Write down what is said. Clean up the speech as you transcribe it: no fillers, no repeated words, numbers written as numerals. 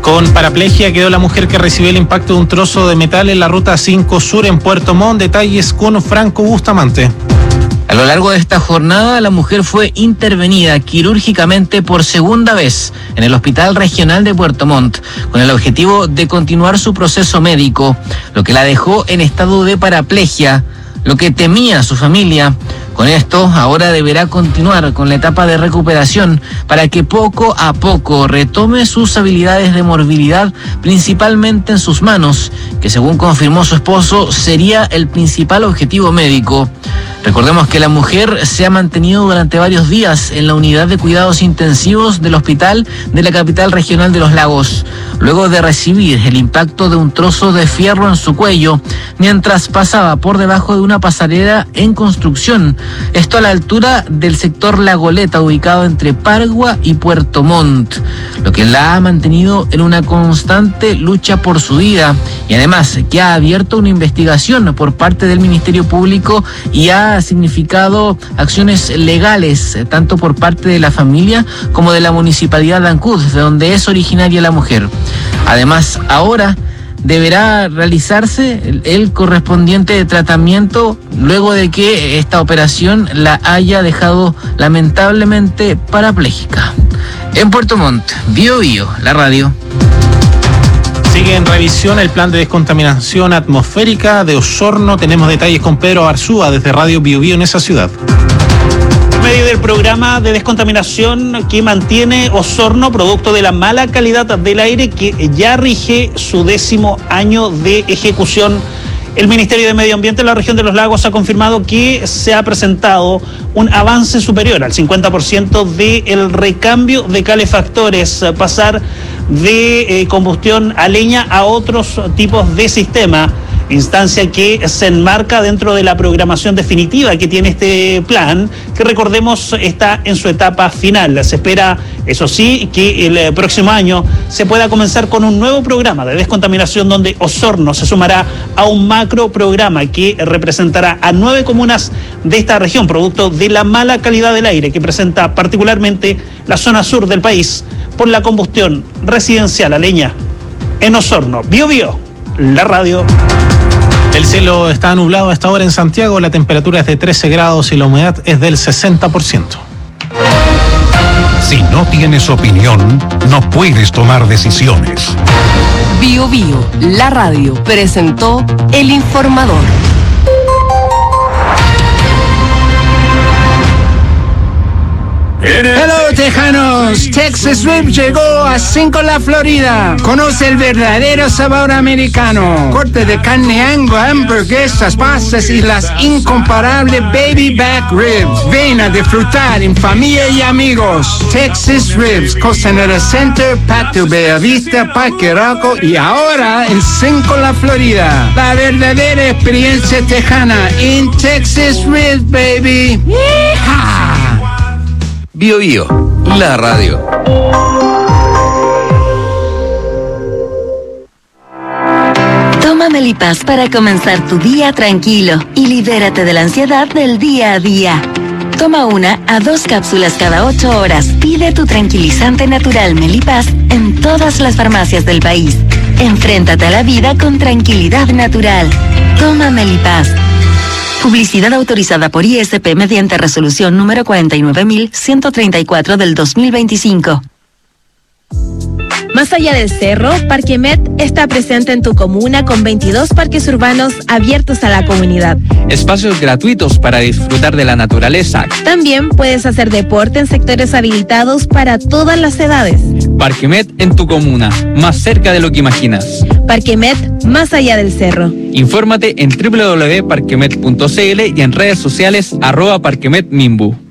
Con paraplegia quedó la mujer que recibió el impacto de un trozo de metal en la ruta 5 Sur en Puerto Montt. Detalles con Franco Bustamante. A lo largo de esta jornada, la mujer fue intervenida quirúrgicamente por segunda vez en el Hospital Regional de Puerto Montt, con el objetivo de continuar su proceso médico, lo que la dejó en estado de paraplegia, lo que temía su familia. Con esto, ahora deberá continuar con la etapa de recuperación para que poco a poco retome sus habilidades de movilidad, principalmente en sus manos, que según confirmó su esposo, sería el principal objetivo médico. Recordemos que la mujer se ha mantenido durante varios días en la unidad de cuidados intensivos del hospital de la capital regional de Los Lagos, luego de recibir el impacto de un trozo de fierro en su cuello, mientras pasaba por debajo de una pasarela en construcción. Esto a la altura del sector La Goleta, ubicado entre Pargua y Puerto Montt, lo que la ha mantenido en una constante lucha por su vida, y además que ha abierto una investigación por parte del Ministerio Público y ha significado acciones legales, tanto por parte de la familia como de la Municipalidad de Ancud, de donde es originaria la mujer. Además, ahora deberá realizarse el correspondiente tratamiento luego de que esta operación la haya dejado lamentablemente parapléjica. En Puerto Montt, Bio Bio, la radio. Sigue en revisión el plan de descontaminación atmosférica de Osorno. Tenemos detalles con Pedro Arzúa desde Radio Bio Bio en esa ciudad. En medio del programa de descontaminación que mantiene Osorno, producto de la mala calidad del aire que ya rige su 10º año de ejecución, el Ministerio de Medio Ambiente de la región de Los Lagos ha confirmado que se ha presentado un avance superior al 50% del recambio de calefactores, pasar de combustión a leña a otros tipos de sistema, instancia que se enmarca dentro de la programación definitiva que tiene este plan, que recordemos está en su etapa final. Se espera, eso sí, que el próximo año se pueda comenzar con un nuevo programa de descontaminación donde Osorno se sumará a un macro programa que representará a 9 comunas de esta región, producto de la mala calidad del aire que presenta particularmente la zona sur del país por la combustión residencial a leña. En Osorno, Bio Bio, la radio. El cielo está nublado a esta hora en Santiago, la temperatura es de 13 grados y la humedad es del 60%. Si no tienes opinión, no puedes tomar decisiones. Bio Bio, la radio, presentó El Informador. Hello, tejanos. Texas Rib llegó a 5 La Florida. Conoce el verdadero sabor americano. Corte de carne Angus, hamburguesas, pastas y las incomparables baby back ribs. Ven a disfrutar en familia y amigos. Texas Ribs, Costanera Center, Patio Bellavista, Parque Arauco y ahora en 5 La Florida. La verdadera experiencia tejana en Texas Ribs, baby. ¡Yeehaw! Bio Bio, la radio. Toma Melipaz para comenzar tu día tranquilo y libérate de la ansiedad del día a día. Toma 1 a 2 cápsulas cada 8 horas. Pide tu tranquilizante natural Melipaz en todas las farmacias del país. Enfréntate a la vida con tranquilidad natural. Toma Melipaz. Publicidad autorizada por ISP mediante resolución número 49.134 del 2025. Más allá del cerro, Parquemet está presente en tu comuna con 22 parques urbanos abiertos a la comunidad. Espacios gratuitos para disfrutar de la naturaleza. También puedes hacer deporte en sectores habilitados para todas las edades. Parquemet en tu comuna, más cerca de lo que imaginas. Parquemet, más allá del cerro. Infórmate en www.parquemet.cl y en redes sociales @parquemetmimbu.